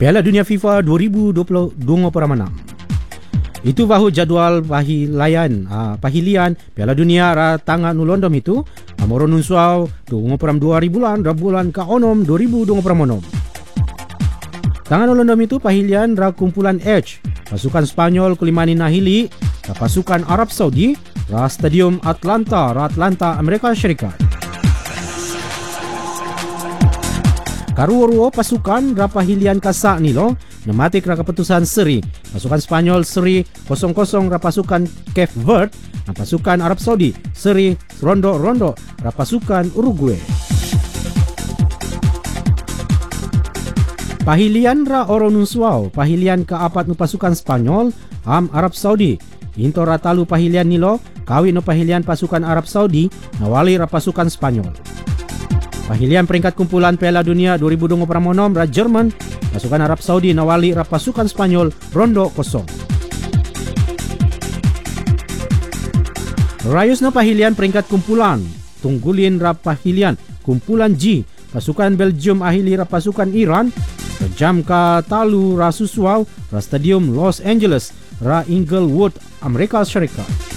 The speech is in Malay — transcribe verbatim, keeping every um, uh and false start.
Piala Dunia FIFA dua ribu dua puluh dua peramana. Itu bahu jadual pahilian uh, pahilian Piala Dunia ra tangan nu London itu amoro nunsuau dua peram dua ribu bulan ra bulan ka onom dua ribu dua peram tangan nu London itu pahilian ra kumpulan H pasukan Spanyol kulimani nahili ra pasukan Arab Saudi ra Stadium Atlanta ra Atlanta Amerika Syarikat. Karuo-ruo pasukan ra pahilian kasa ni lo nematik ra keputusan seri pasukan Spanyol seri kosong kosong ra pasukan Cape Verde dan pasukan Arab Saudi seri rondo-rondo ra pasukan Uruguay. Pahilian ra oro nunsuau pahilian keapat nu pasukan Spanyol am Arab Saudi into ra talu pahilian ni lo kawin no pahilian pasukan Arab Saudi nawali ra pasukan Spanyol. Pahilian peringkat kumpulan Piala Dunia dua ribu dua puluh enam ra Jerman pasukan Arab Saudi nawali ra pasukan Spanyol rondo kosong. Rayus na pahilian peringkat kumpulan tunggulin ra pahilian kumpulan G pasukan Belgium ahili ra pasukan Iran jam ka talu ra susuau ra Stadium Los Angeles ra Inglewood Amerika Syarikat.